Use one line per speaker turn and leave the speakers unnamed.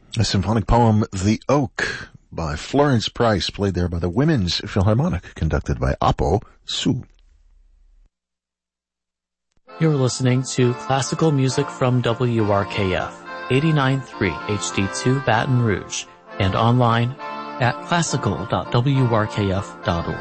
A symphonic poem, The Oak, by Florence Price, played there by the Women's Philharmonic, conducted by Apo Su.
You're listening to classical music from WRKF, 89.3 HD2 Baton Rouge, and online at classical.wrkf.org.